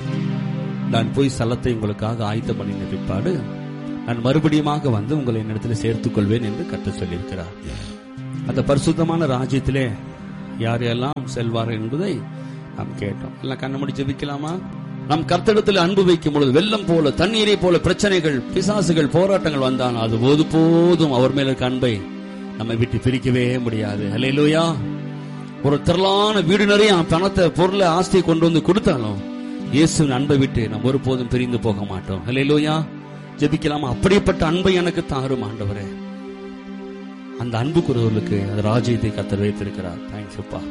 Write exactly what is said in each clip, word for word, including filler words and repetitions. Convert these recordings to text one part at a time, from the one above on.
நான் போய் ஸ்தலத்தை உங்களுக்காக ஆயத்தம் பண்ணின பிற்பாடு நான் மறுபடியுமாக வந்து உங்களை என்னிடத்தில் சேர்த்துக் கொள்வேன் என்று கர்த்தர் சொல்லியிருக்கிறார். அந்த பரிசுத்தமான ராஜ்யத்திலே யார் எல்லாம் செல்வார்கள் என்பதை நாம் கேட்டோம். எல்லாம் கண்ண மூடி ஜெபிக்கலாமா? நம் கர்த்தரிடத்தில் அன்பு வைக்கும் பொழுது வெள்ளம் போல, தண்ணீரை போல பிரச்சனைகள், பிசாசுகள், போராட்டங்கள் வந்தால் அது போது போதும் அவர் மேல இருக்க அன்பை நம்மை விட்டு பிரிக்கவே முடியாது. அல்லேலூயா. ஒரு திரளான வீடு நிறைய பணத்தை, பொருளை, ஆஸ்தியை கொண்டு வந்து கொடுத்தாலும் இயேசுவின் அன்பை விட்டு நம்ம ஒருபோதும் பிரிந்து போக மாட்டோம். அல்லேலூயா. ஜெபிக்கலாமா? அப்படிப்பட்ட அன்பை எனக்கு தாரும் ஆண்டவரே. அந்த அன்புக்குரியவர்களுக்கு அந்த ராஜ்யத்தை கர்த்தர் வைத்திருக்கிறார். தேங்க்யூப்பா.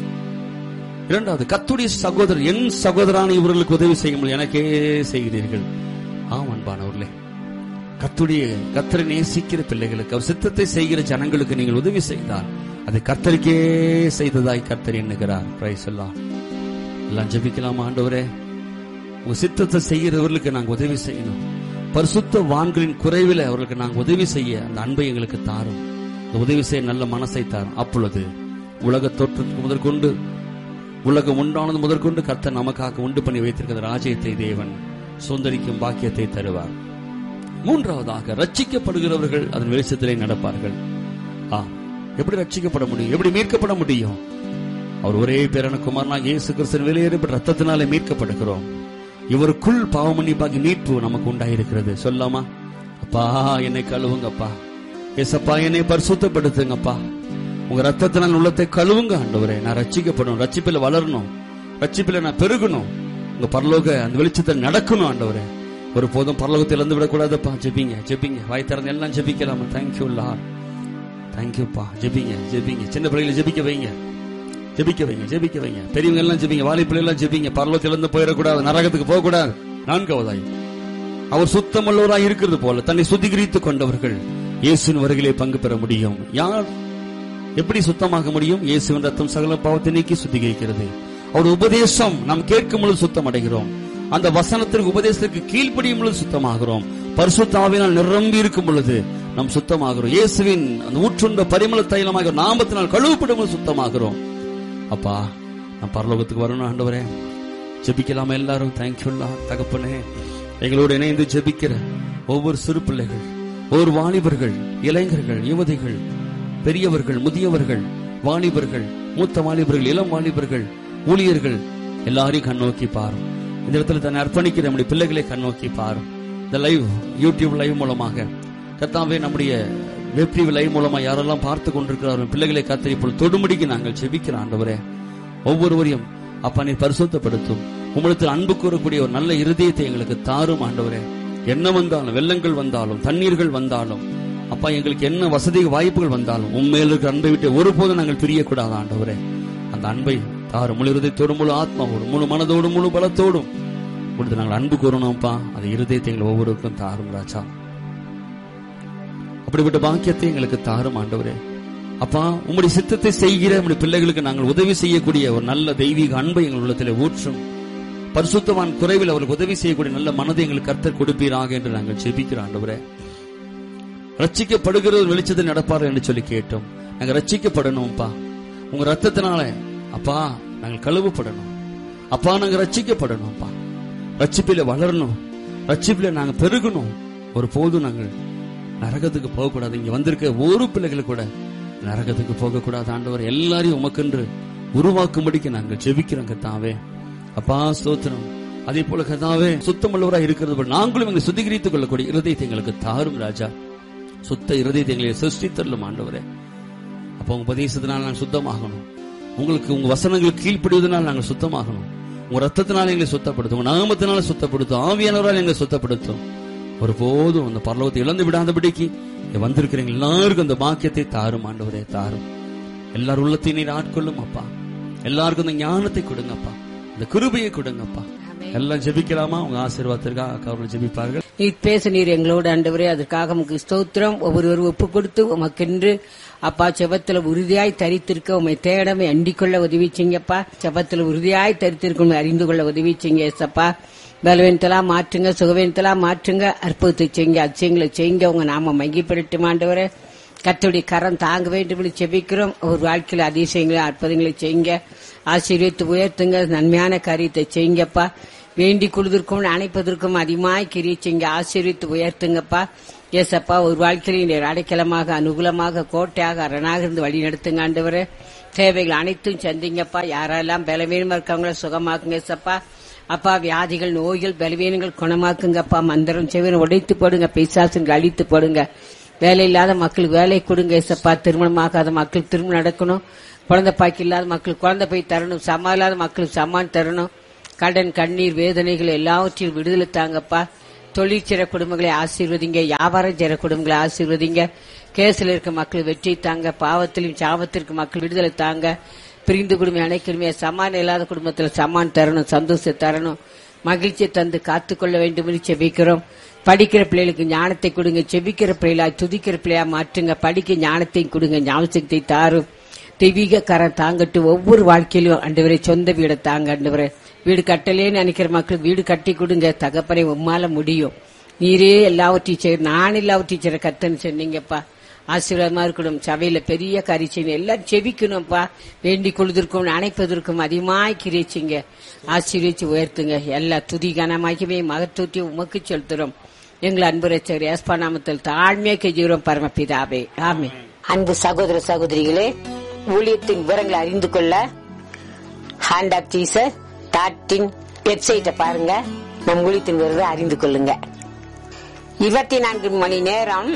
இரண்டாவது, கர்த்தருடைய சகோதரர், என் சகோதரான இவர்களுக்கு உதவி செய்ய முடியும், எனக்கே செய்கிறீர்கள். ஆம் அன்பானவர்களே, கர்த்தருடைய கர்த்தரை நேசிக்கிற பிள்ளைகளுக்கு, அவர் சித்தத்தை செய்கிற ஜனங்களுக்கு நீங்கள் உதவி செய்தால் அது கர்த்தருக்கே செய்ததாய் கர்த்தர் எண்ணுகிறார். பிரைஸ் எல்லாம் எல்லாம் ஜெபிக்கலாமா? ஆண்டவரே, உங்க சித்தத்தை செய்கிறவர்களுக்கு நாங்கள் உதவி செய்யணும். பரிசுத்த வான்களின் குறைவில் அவர்களுக்கு நாங்கள் உதவி செய்ய அந்த அன்பை எங்களுக்கு தாரும். இந்த உதவி செய்ய நல்ல மனசை தாரும். அப்பொழுது உலக தோற்றத்துக்கு முதற்கொண்டு, உலகம் உண்டானது முதற்கொண்டு கர்த்தர் நமக்காக உண்டு பண்ணி வைத்திருக்கிற ராஜ்யத்தை தேவன் சுதந்தரிக்கும் பாக்கியத்தை தருவார். மூன்றாவதாக, ரட்சிக்கப்படுகிறவர்கள் அதன் வெளிச்சத்திலே நடப்பார்கள். ஆ, எப்படி ரட்சிக்கப்பட முடியும்? எப்படி மீட்கப்பட முடியும்? அவர் ஒரே பேரான குமாரனாக இயேசு கிறிஸ்துவின் வெளியேறப்பட்ட ரத்தத்தினாலே மீட்கப்படுகிறோம். இவருக்குள் பாவமன்னிப்பாகி மீட்பு நமக்கு உண்டாயிருக்கிறது. சொல்லாமா? அப்பா என்னை கழுவுங்கப்பா, ஏசப்பா என்னை பரிசுத்தப்படுத்துங்கப்பா, உங்க ரத்தத்தினால் உள்ளத்தை கழுவுங்க ஆண்டவரே. நான் ரட்சிக்கப்படணும், ரட்சிப்பில வளரணும், ரட்சிப்பில நான் பெருகணும், உங்க பரலோக அந்த வெளிச்சத்தில் நடக்கணும் ஆண்டவரே. ஒரு போதும் பரலோகத்தில் இழந்து விடக்கூடாதுப்பா. ஜெபிங்க, ஜெபிங்க, வாய் திறந்து எல்லாம் ஜெபிக்கலாமா? தேங்க்யூ லார்ட், தேங்க்யூப்பா. ஜெபிங்க, ஜெபிங்க. சின்ன பிள்ளைகளை ஜெபிக்க வைங்க, ஜெபிக்க வைங்க, ஜெபிக்க வைங்க. பெரியவங்க எல்லாம் ஜெபிங்க, வாலிப்பிள்ளை எல்லாம் ஜெபிங்க. பரலோகத்தில் இழந்து போயிடக்கூடாது, நரகத்துக்கு போக கூடாது. நான்காவதாய், அவர் சுத்தமுள்ளவராய் இருக்கிறது போல தன்னை சுத்திகரித்துக் கொண்டவர்கள் இயேசுவின் வருகையிலே பங்கு பெற முடியும். யார் எப்படி சுத்தமாக முடியும்? இயேசுவின் ரத்தம் சகல பாவத்தை நீக்கி சுத்திகரிக்கிறது. அவருடைய உபதேசம் நாம் கேட்கும் பொழுது சுத்தம் அடைகிறோம். அந்த வசனத்திற்கு, உபதேசத்திற்கு கீழ்ப்படியும் பொழுது சுத்தமாகிறோம். பரிசுத்த ஆவியினால் நிரம்பி இருக்கும் பொழுது நாம் சுத்தமாகிறோம். இயேசுவின் அந்த ஊற்றுண்ட பரிமள தைலமாக நாமத்தினால் கழுவப்படும் பொழுது சுத்தமாகிறோம். அப்பா, நான் பரலோகத்துக்கு வரணும் ஆண்டவரே. ஜெபிக்கலாமா எல்லாரும்? தேங்க்யூல்லா தகப்பனே. எங்களோடு இணைந்து ஜெபிக்கிற ஒவ்வொரு சிறு பிள்ளைகள், ஒவ்வொரு வாலிபர்கள், இளைஞர்கள், யுவதிகள், பெரியவர்கள், முதியவர்கள், வாலிபர்கள், மூத்த வாலிபர்கள், இளம் வாலிபர்கள், ஊழியர்கள் எல்லாரையும் கண்ணோக்கி பாரும். இந்த இடத்துல தன்னை அர்ப்பணிக்கிற நம்முடைய பிள்ளைகளை கண்ணோக்கி பாரும். இந்த லைவ், யூடியூப் லைவ் மூலமாக கர்த்தாவே, நம்முடைய வெப் டிவி லைவ் மூலமா யாரெல்லாம் பார்த்து கொண்டிருக்கிறார்கள் பிள்ளைகளை கர்த்தர் இப்பொழுது தொடுமுடிக்கு நாங்கள் ஜெபிக்கிறோம் ஆண்டவரே. ஒவ்வொருவரையும் அப்பா நீ பரிசுத்தப்படுத்தும். உம்மிடத்தில் அன்பு கூறக்கூடிய ஒரு நல்ல இருதயத்தை எங்களுக்கு தாரும் ஆண்டவரே. என்ன வந்தாலும், வெள்ளங்கள் வந்தாலும், தண்ணீர்கள் வந்தாலும், அப்பா எங்களுக்கு என்ன வசதி வாய்ப்புகள் வந்தாலும் உண்மையில் இருக்கிற அன்பை விட்டு ஒருபோதும் நாங்கள் பிரியக்கூடாது ஆண்டவரே. அந்த அன்பை தாரும். முழு இருதயத்தோடும், முழு ஆத்மாவோடும், முழு மனதோடும், முழு பலத்தோடும் கொடுத்து நாங்கள் அன்பு கூறணும்ப்பா. அந்த இருதயத்தை எங்கள் ஒவ்வொருவருக்கும் தாரும் ராஜா. அப்படிப்பட்ட பாக்கியத்தை எங்களுக்கு தாரும் ஆண்டவரே. அப்பா, உம்முடைய சித்தத்தை செய்கிற உம்முடைய பிள்ளைகளுக்கு நாங்கள் உதவி செய்யக்கூடிய ஒரு நல்ல தெய்வீக அன்பை எங்கள் உள்ளத்திலே ஊற்றும். பரிசுத்தவான் குறைவில் அவர்களுக்கு உதவி செய்யக்கூடிய நல்ல மனதை எங்களுக்கு கர்த்தர் கொடுப்பீராக என்று நாங்கள் ஜெபிக்கிறோம் ஆண்டவரே. ரட்சிக்கப்படுகிற ஒரு வெளிச்சத்தில் நடப்பார் என்று சொல்லி கேட்டோம். நாங்கள் ரட்சிக்கப்படணும்ப்பா. உங்க ரத்தத்தினால அப்பா நாங்கள் கழுவப்படணும். அப்பா நாங்கள் ரட்சிக்கப்படணும்ப்பா. ரட்சிப்பில வளரணும், ரட்சிப்பில நாங்க பெருகணும். ஒரு போதும் நாங்கள் நரகத்துக்கு போகக்கூடாது. இங்க வந்திருக்க ஒரு பிள்ளைகள் கூட நரகத்துக்கு போகக்கூடாது ஆண்டவர். எல்லாரையும் உமக்கென்று உருவாக்கும்படிக்கு நாங்கள் ஜெபிக்கிறோம் கர்த்தாவே. அப்பா ஸ்தோத்திரம். அதே போல கர்த்தாவே, சுத்தமுள்ளவராக இருக்கிறது போல நாங்களும் எங்களை சுத்திகரித்துக் கொள்ளக்கூடிய இருதயத்தை எங்களுக்கு தாரும் ராஜா. சுத்த இருதயத்தை எங்களை சிருஷ்டித்தரலும் ஆண்டவரே. அப்ப உங்க உபதேசத்தினால் நாங்கள் சுத்தமாகணும். உங்களுக்கு உங்க வசனங்களுக்கு கீழ்ப்படிவதனால் நாங்கள் சுத்தமாகணும். உங்க ரத்தத்தினால எங்களை சுத்தப்படுத்தும், உங்க நாமத்தினால சுத்தப்படுத்தும், ஆவியானவரால் எங்களை சுத்தப்படுத்தும். ஒரு போதும் அந்த பரலோகத்தை இழந்து விடாதபடிக்கு வந்திருக்கிற எல்லாருக்கும் அந்த பாக்கியத்தை தாரும் ஆண்டவரே, தாரும். எல்லாரும் உள்ளத்தை நீர் ஆட்கொள்ளும் அப்பா. எல்லாருக்கும் அந்த ஞானத்தை கொடுங்கப்பா, அந்த கிருபையை கொடுங்கப்பா. எல்லாம் ஜெபிக்கலாமா? உங்க ஆசீர்வாதத்திற்காக அவர்கள் ஜெபிப்பார்கள். நீர் பேச நீர் எங்களோடு ஆண்டவரே, அதற்காக உமக்கு ஸ்தோத்திரம். ஒவ்வொருவரும் ஒப்பு கொடுத்து உமக்கென்று அப்பா செபத்துல உறுதியாய் தரித்திருக்க உண்மை தேடமை அண்டிக்கொள்ள உதவி செய்யப்பா. செபத்துல உறுதியாய் தரித்திருக்க அறிந்து கொள்ள உதவி செய்யுங்க ஏசப்பா. பலவீனத்தெல்லாம் மாற்றுங்க, சுகவீனத்தெல்லாம் மாற்றுங்க, அற்புதத்தை செய்யுங்க, அதிசயங்களை செய்யுங்க. உங்க நாம மையப்படுத்தும் ஆண்டவரே. கர்த்தருடைய கரம் தாங்க வேண்டும் செபிக்கிறோம். ஒரு வாழ்க்கையில அதிசயங்களை அற்புதங்களை செய்யுங்க, ஆசீர்வதித்து உயர்த்துங்க, நன்மையான காரியத்தை செய்யுங்கப்பா. வேண்டிக் கொள்வதற்கும் அணைப்பதற்கும் அதிகமாய் கிரியை செய்யுங்க. ஆசீர்வித்து உயர்த்துங்கப்பா. ஏசப்பா, ஒரு வாழ்க்கையில் நீர் அடைக்கலமாக, அனுகூலமாக, கோட்டையாக, அரணாக இருந்து வழி நடத்துங்க ஆண்டவரே. தேவைகள் அனைத்தும் சந்திங்கப்பா. யாரெல்லாம் பலவீனமா இருக்காங்களோ சுகமாக்குங்க ஏசப்பா. அப்பா, வியாதிகள், நோய்கள், பலவீனங்கள் குணமாக்குங்கப்பா. மந்திரம் செவின உடைத்து போடுங்க, பிசாசுங்களை அழித்து போடுங்க. வேலை இல்லாத மக்களுக்கு வேலை கொடுங்க ஏசப்பா. திருமணமாகாத மக்களுக்கு திருமணம் நடக்கணும். குழந்தை பாக்கி இல்லாத மக்களுக்கு குழந்தை போய் தரணும். சமா இல்லாத மக்களுக்கு சமான் தரணும். கடன், கண்ணீர், வேதனைகள் எல்லாவற்றையும் விடுதலை தாங்கப்பா. தொழில் செய்ற குடும்பங்களை ஆசீர்வதிங்க. வியாபாரம் செய்ற குடும்பங்களை ஆசீர்வதிங்க. கேசில் இருக்க மக்கள் வெற்றி தாங்க. பாவத்திலும் சாபத்திற்கு மக்கள் விடுதலை தாங்க. பிரிந்து குடும்பம் அணைக்கணுமே. சமான் இல்லாத குடும்பத்தில் சமான் தரணும், சந்தோஷம் தரணும், மகிழ்ச்சியை தந்து காத்துக்கொள்ள வேண்டும் என்று செபிக்கிறோம். படிக்கிற பிள்ளைகளுக்கு ஞானத்தை கொடுங்க. செபிக்கிற பிள்ளைகளா துதிக்கிற பிள்ளையா மாற்றுங்க. படிக்க ஞானத்தையும் கொடுங்க, ஞாபகத்தை தாரும். தெய்வீக கரம் தாங்கட்டு. ஒவ்வொரு வாழ்க்கையிலும் ஆண்டவரே சொந்த வீடை தாங்க ஆண்டவரே. வீடு கட்டலேன்னு நினைக்கிற மக்களுக்கு வீடு கட்டி கொடுங்க. தகப்பனை உம்மால முடியும். நீரே எல்லாவற்றையும் செய்ய, நான் எல்லாவற்றையும் செய்ற கர்த்தன்னு சொன்னீங்கப்பா. ஆசீர்வாதமா இருக்கணும். சபையில பெரிய காரியம் செய்யணும். எல்லாம் செபிக்கணும்ப்பா. வேண்டிக் கொள்வதற்கும் அணைப்பதற்கும் அதிகமாய் கிரிச்சிங்க. ஆசீர்வதிச்சு உயர்த்துங்க. எல்லா துதி கனமாகவே மகத்துவத்தை உமக்கு செலுத்துறோம். எங்கள் அன்பு ரட்சகர் இயேசு நாமத்தில் தாழ்மையா கெஞ்சுகிறோம் பரமபிதாவே, ஆமென். அன்பு சகோதர சகோதரிகளே, ஊழியத்தின் விவரங்களை அறிந்து கொள்ள hand of Jesus dot in வெப்சைட்டை பாருங்க. நம் ஊழியத்தின் விவரத்தை அறிந்து கொள்ளுங்க. இருபத்தி நான்கு மணி நேரம்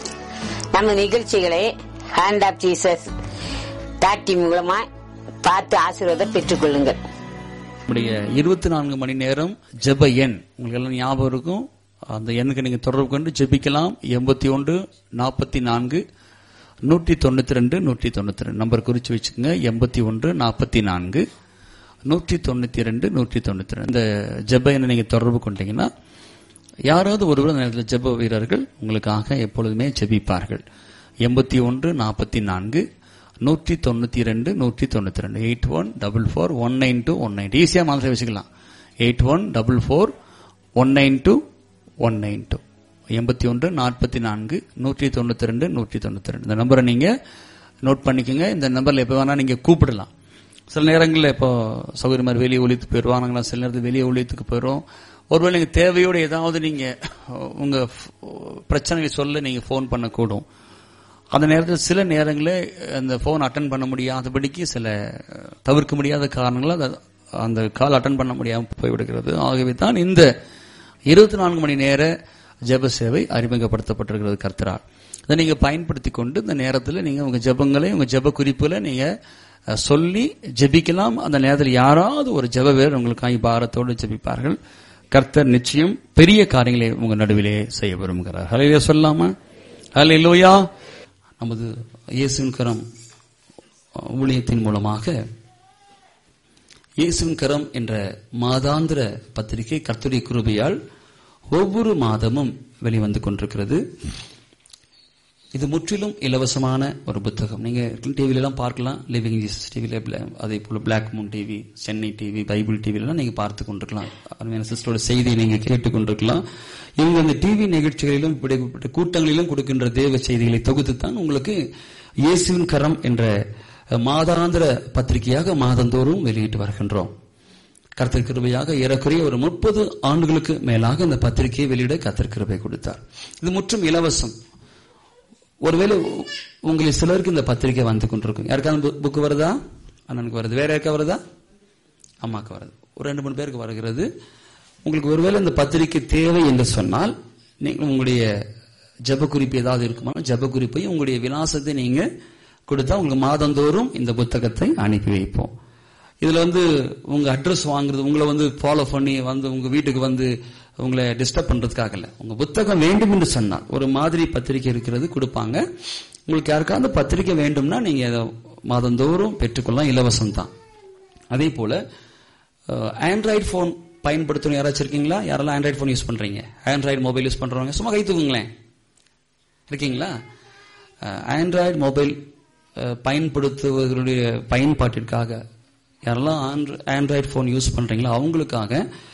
நம்ம நிகழ்ச்சிகளை hand of Jesus dot in மூலமா பார்த்து ஆசீர்வாதம் பெற்றுக் கொள்ளுங்கள். நம்முடைய இருபத்தி நான்கு மணி நேரம் ஜெப எண் உங்களுக்கு எல்லாம் ஞாபகம் இருக்கும். அந்த எண்ணுக்கு நீங்க தொடர்பு கொண்டு ஜெபிக்கலாம். எண்பத்தி ஒன்று நாற்பத்தி நான்கு நூற்றி தொண்ணூத்தி ரெண்டு நூற்றி தொண்ணூத்தி ரெண்டு நம்பர் குறிச்சு வச்சுக்கோங்க. எண்பத்தி ஒன்று நாற்பத்தி நான்கு நூற்றி தொண்ணூத்தி ரெண்டு நூற்றி தொண்ணூத்தி ரெண்டு இந்த ஜெப எண்ணை நீங்க தொடர்பு கொண்டீங்கன்னா யாராவது ஒருவர் நேரத்தில் ஜெப வீரர்கள் உங்களுக்காக எப்பொழுதுமே ஜெபிப்பார்கள். எண்பத்தி ஒன்று நாற்பத்தி நான்கு நூற்றி தொண்ணூத்தி ரெண்டு நூற்றி தொண்ணூத்தி ரெண்டு eight one double four one nine two one nine ஈஸியா மாதிரி வச்சுக்கலாம். Eight one double four one nine two one nine two எண்பத்தி ஒன்று நாற்பத்தி நான்கு நூற்றி தொண்ணூத்தி ரெண்டு நூற்றி தொண்ணூத்தி ரெண்டு இந்த நம்பரை நீங்க நோட் பண்ணிக்கோங்க. இந்த நம்பர்ல எப்ப வேணா நீங்க கூப்பிடலாம். சில நேரங்களில் இப்போ சௌகரிய மாதிரி வெளியே ஒழித்து போயிடுவாங்க. சில நேரத்தில் வெளியே ஒழித்துக்கு போயிடும். ஒருவேளை நீங்க தேவையோடு ஏதாவது நீங்க உங்க பிரச்சனையை சொல்ல நீங்க போன் பண்ணக்கூடும். அந்த நேரத்தில் சில நேரங்களில் அந்த போன் அட்டன் பண்ண முடியாதபடிக்கு சில தவிர்க்க முடியாத காரணங்களால் அந்த கால் அட்டன் பண்ண முடியாமல் போய்விடுகிறது. ஆகவே தான் இந்த இருபத்தி நான்கு மணி நேர ஜெப சேவை அறிமுகப்படுத்தப்பட்டிருக்கிறது கர்த்தரால். இதை நீங்க பயன்படுத்தி கொண்டு இந்த நேரத்தில் நீங்க உங்க ஜெபங்களை உங்க ஜெப குறிப்புல நீங்க சொல்லி ஜெபிக்கலாம். அந்த நேரத்தில் யாராவது ஒரு ஜெப வீரர் உங்களுக்காக பாரத்தோடு ஜெபிப்பார்கள். கர்த்தர் நிச்சயம் பெரிய காரியங்களை உங்க நடுவிலே செய்ய விரும்புகிறார். ஹல்லேலூயா சொல்லாமா? ஹல்லேலூயா. நமது இயேசுவின் கரம் ஊழியத்தின் மூலமாக இயேசுவின் கரம் என்ற மாதாந்திர பத்திரிகை கர்த்தருடைய கிருபையால் ஒவ்வொரு மாதமும் வெளிவந்து கொண்டிருக்கிறது. இது முற்றிலும் இலவசமான ஒரு புத்தகம். நீங்க டிவில எல்லாம் பார்க்கலாம். லிவிங் ஜீசஸ் டிவில, அதே போல black Moon TV, Chennai TV, Bible டிவில எல்லாம் நீங்க பார்த்து கொண்டிருக்கலாம். அருமையான சிஸ்டரோட செய்தியை நீங்க கேட்டுக் கொண்டிருக்கலாம். இவங்க அந்த டிவி நிகழ்ச்சிகளிலும் இப்படிப்பட்ட கூட்டங்களிலும் கொடுக்கின்ற தேவ செய்திகளை தொகுத்துத்தான் உங்களுக்கு இயேசுவின் கரம் என்ற மாதாந்திர பத்திரிகையாக மாதந்தோறும் வெளியிட்டு வருகின்றோம். கர்த்தர் கிருபையாக ஏறக்குறைய ஒரு முப்பது ஆண்டுகளுக்கு மேலாக இந்த பத்திரிகையை வெளியிட கர்த்தர் கிருபை கொடுத்தார். இது முற்றும் இலவசம். ஒருவேளை உங்களுக்கு சிலருக்கு இந்த பத்திரிகை வந்து கொண்டிருக்கும். யாருக்காவது புக்கு வருதா? அண்ணனுக்கு வருது. வேற யாருக்கா வருதா? அம்மாக்கு வருது. ஒரு ரெண்டு மூணு பேருக்கு வருகிறது. உங்களுக்கு ஒருவேளை இந்த பத்திரிகை தேவை என்று சொன்னால் நீங்கள் உங்களுடைய ஜெப குறிப்பு ஏதாவது இருக்குமா, ஜெப குறிப்பையும் உங்களுடைய விலாசத்தை நீங்க கொடுத்தா உங்களுக்கு மாதந்தோறும் இந்த புத்தகத்தை அனுப்பி வைப்போம். இதுல வந்து உங்க அட்ரஸ் வாங்குறது, உங்களை வந்து ஃபாலோ பண்ணி வந்து உங்க வீட்டுக்கு வந்து உங்களை டிஸ்டர்ப் பண்றதுக்காக இல்ல. உங்க புத்தகம் வேண்டும் என்று சொன்னால் ஒரு மாதிரி பத்திரிகை இருக்கிறது கொடுப்பாங்க. உங்களுக்கு யாருக்காவது பத்திரிகை வேண்டும்னா நீங்க மாதந்தோறும் பெற்றுக்கொள்ளலாம். இலவசம் தான். அதே போல ஆண்ட்ராய்டு போன் பயன்படுத்தணும் யாராச்சும் இருக்கீங்களா? யாரெல்லாம் ஆண்ட்ராய்டு போன் யூஸ் பண்றீங்க? ஆண்ட்ராய்டு மொபைல் யூஸ் பண்றவங்க சும்மா கை தூக்குங்களேன். இருக்கீங்களா? ஆண்ட்ராய்டு மொபைல் பயன்படுத்துவதனுடைய பயன்பாட்டிற்காக யாரெல்லாம் ஆண்ட்ராய்டு போன் யூஸ் பண்றீங்களோ அவங்களுக்காக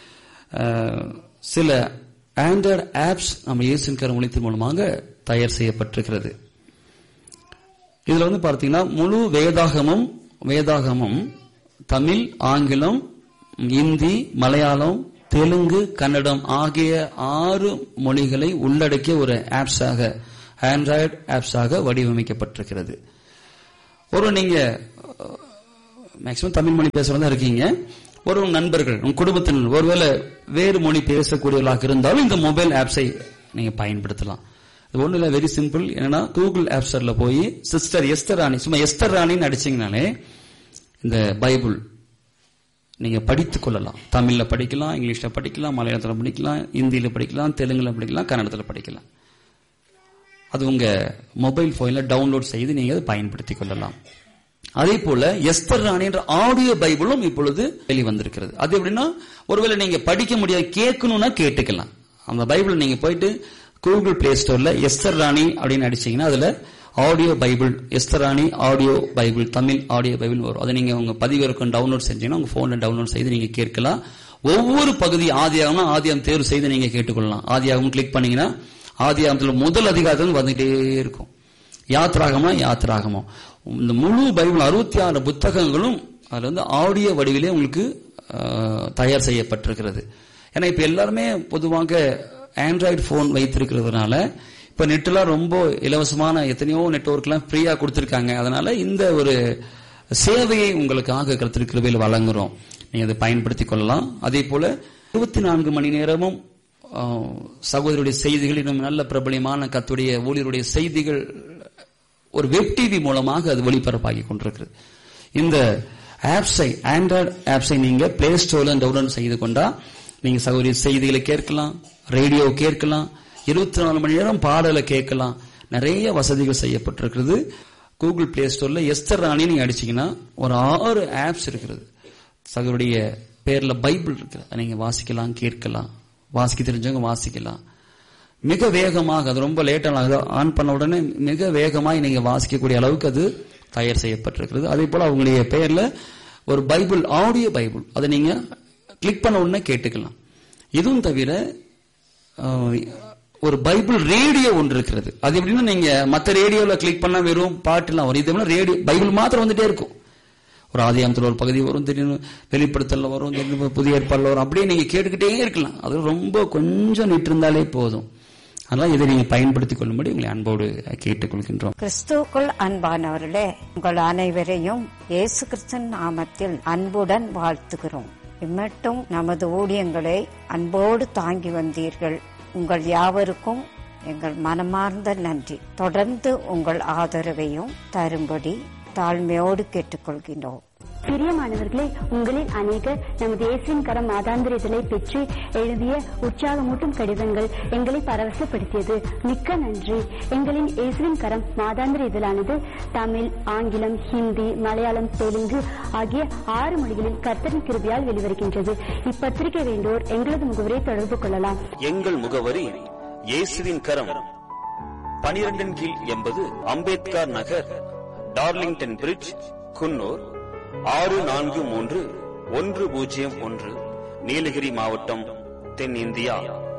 சில ஆண்ட்ராய்டு ஆப்ஸ் நம்ம இயேசுவின் கரம் ஊழியத்தின் மூலமாக தயார் செய்யப்பட்டிருக்கிறது. இதுல வந்து பார்த்தீங்கன்னா முழு வேதாகமும் வேதாகமும் தமிழ், ஆங்கிலம், இந்தி, மலையாளம், தெலுங்கு, கன்னடம் ஆகிய ஆறு மொழிகளை உள்ளடக்கிய ஒரு ஆப்ஸாக, ஆண்ட்ராய்டு ஆப்ஸாக வடிவமைக்கப்பட்டிருக்கிறது. ஒரு நீங்க மேக்சிமம் தமிழ் மொழி பேசுறதா இருக்கீங்க, ஒரு நண்பர்கள், உங்க குடும்பத்தினர் ஒருவேளை வேறு மொழி பேசக்கூடியவர்களாக இருந்தாலும் இந்த மொபைல் ஆப்ஸை நீங்க பயன்படுத்தலாம். இது ஒண்ணு இல்ல, வெரி சிம்பிள். என்னன்னா கூகுள் ஆப் ஸ்டோர்ல போய் சிஸ்டர் எஸ்தர் ராணி, சும்மா எஸ்தர் ராணின்னு அடிச்சீங்கனாலே இந்த பைபிள் நீங்க படித்துக் கொள்ளலாம். தமிழ்ல படிக்கலாம், இங்கிலீஷ்ல படிக்கலாம், மலையாளத்துல படிக்கலாம், இந்தியில படிக்கலாம், தெலுங்குல படிக்கலாம், கன்னடத்துல படிக்கலாம். அது உங்க மொபைல் போன்ல டவுன்லோட் செய்து நீங்க அதை பயன்படுத்திக் கொள்ளலாம். அதே போல எஸ்தர் ராணி என்ற ஆடியோ பைபிளும் இப்பொழுது வெளிவந்திருக்கிறது. அது எப்படின்னா, ஒருவேளை நீங்க படிக்க முடியாது, கேட்கணும்னா கேட்டுக்கலாம். அந்த பைபிள் நீங்க போயிட்டு கூகுள் பிளே ஸ்டோர்ல எஸ்தர் ராணி அப்படின்னு அடிச்சீங்கன்னா அதுல ஆடியோ பைபிள், எஸ்தர் ராணி audio Bible, Tamil audio Bible வரும். அதை நீங்க உங்க பதிவிறக்கம் டவுன்லோட் செஞ்சீங்கன்னா உங்க போன்ல டவுன்லோட் செய்து நீங்க கேட்கலாம். ஒவ்வொரு பகுதி ஆதியாகம்னா ஆதியாகம் தேர்வு செய்து நீங்க கேட்டுக்கொள்ளலாம். ஆதியாகம் கிளிக் பண்ணீங்கன்னா ஆதியாகத்துல முதல் அதிகாரத்தில் வந்துட்டே இருக்கும். யாத்ராகமா யாத்ராகமோ இந்த முழு பைபிள் அறுபத்தி ஆறு புத்தகங்களும் அதுல வந்து ஆடியோ வடிவிலே உங்களுக்கு தயார் செய்யப்பட்டிருக்கிறது. ஏன்னா இப்ப எல்லாருமே பொதுவாக ஆண்ட்ராய்டு போன் வைத்திருக்கிறதுனால இப்ப நெட்லாம் ரொம்ப இலவசமான எத்தனையோ நெட்வொர்க் எல்லாம் ஃப்ரீயா கொடுத்திருக்காங்க. அதனால இந்த ஒரு சேவையை உங்களுக்காக கர்த்தர் கிருபையில் வழங்குறோம், நீங்க அதை பயன்படுத்திக் கொள்ளலாம். அதே போல இருபத்தி நான்கு மணி நேரமும் சகோதரருடைய செய்திகள், இன்னும் நல்ல பிரபலியமான கர்த்தருடைய ஊழியருடைய செய்திகள் ஒரு வெப் டிவி மூலமாக அது ஒளிபரப்பாகி கொண்டிருக்கிறது. இந்த ஆப்ஸை, ஆண்ட்ராய்டு ஆப்ஸை நீங்க பிளே ஸ்டோர்ல டவுன்லோட் செய்து கொண்டா நீங்க சகோதரி செய்திகளை கேட்கலாம், ரேடியோ கேட்கலாம், இருபத்தி நாலு மணி நேரம் பாடலை கேட்கலாம். நிறைய வசதிகள் செய்யப்பட்டிருக்கிறது. கூகுள் பிளே ஸ்டோர்ல எஸ்தர் ராணி நீங்க அடிச்சீங்கன்னா ஒரு ஆறு ஆப்ஸ் இருக்கிறது. சகோதரிய பேர்ல பைபிள் இருக்கு, நீங்க வாசிக்கலாம், கேட்கலாம், வாசிக்க தெரிஞ்சவங்க வாசிக்கலாம். மிக வேகமாக, அது ரொம்ப லேட்டாக ஆன் பண்ண உடனே மிக வேகமாக நீங்க வாசிக்கக்கூடிய அளவுக்கு அது தயார் செய்யப்பட்டிருக்கிறது. அதே போல அவங்களுடைய பெயர்ல ஒரு பைபிள், ஆடியோ பைபிள், அதை நீங்க கிளிக் பண்ண உடனே கேட்டுக்கலாம். இதுவும் தவிர ஒரு பைபிள் ரேடியோ ஒன்று இருக்கிறது. அது எப்படின்னா, நீங்க மற்ற ரேடியோல கிளிக் பண்ணா வெறும் பாட்டுலாம் வரும், இது ரேடியோ பைபிள் மாத்திரம் வந்துட்டே இருக்கும். ஒரு ஆதியாகமத்தில் ஒரு பகுதி வரும், திடீர்னு வெளிப்படுத்தல வரும், திடீர்னு புதிய ஏற்பாடுல வரும், அப்படியே நீங்க கேட்டுக்கிட்டே இருக்கலாம். அது ரொம்ப கொஞ்சம் நிட்டு இருந்தாலே போதும். அதனால இதை நீங்க பயன்படுத்திக் கொள்ளும்படி உங்களை அன்போடு கேட்டுக்கொள்கின்றோம். கிறிஸ்துவுக்குள் அன்பானவர்களே, உங்கள் அனைவரையும் இயேசு கிறிஸ்துவின் நாமத்தில் அன்புடன் வாழ்த்துகிறோம். இம்மட்டும் நமது ஊழியங்களை அன்போடு தாங்கி வந்தீர்கள். உங்கள் யாவருக்கும் எங்கள் மனமார்ந்த நன்றி. தொடர்ந்து உங்கள் ஆதரவையும் தரும்படி தாழ்மையோடு கேட்டுக்கொள்கின்றோம். பிரியமானவர்களே, உங்களில் அநேகர் நமது இயேசுவின் கரம் மாதாந்திர இதழை பெற்று எழுதிய உற்சாகமூட்டும் கடிதங்கள் எங்களை பரவசப்படுத்தியது. மிக்க நன்றி. எங்களின் இயேசுவின் கரம் மாதாந்திர இதழானது தமிழ், ஆங்கிலம், ஹிந்தி, மலையாளம், தெலுங்கு ஆகிய ஆறு மொழிகளில் கர்த்தரின் கிருபையால் வெளிவருகின்றது. இப்பத்திரிகை வேண்டோர் எங்களது முகவரை தொடர்பு கொள்ளலாம். எங்கள் முகவரி இயேசுவின் கரம், பனிரெண்டின் கீழ் எண்பது அம்பேத்கர் நகர், டார்லிங்டன் பிரிட்ஜ், குன்னூர் ஆறு நான்கு மூன்று ஒன்று பூஜ்ஜியம் ஒன்று, நீலகிரி மாவட்டம், தென்னிந்தியா.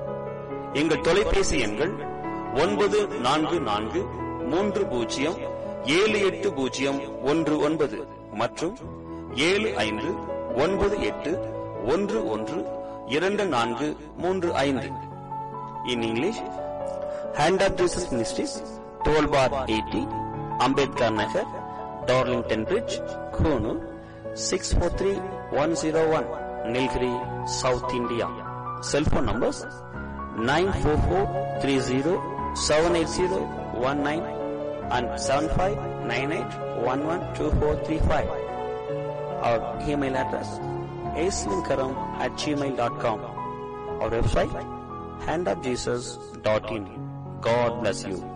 எங்கள் தொலைபேசி எண்கள் ஒன்பது நான்கு நான்கு மூன்று பூஜ்ஜியம் ஏழு எட்டு பூஜ்ஜியம் ஒன்று ஒன்பது மற்றும் ஏழு ஐந்து ஒன்பது எட்டு ஒன்று ஒன்று இரண்டு நான்கு மூன்று ஐந்து. In English, hand of Jesus ministries, twelve bar eighty, Ambedkar Nagar, Darlington bridge, Coonoor six four three one zero one, Nilgiri, South India. Cell phone numbers nine four four three zero seven eight zero one nine and seven five nine eight one one two four three five. Our email address aislinkaram at gmail dot com. Our website hand of jesus dot in. God bless you.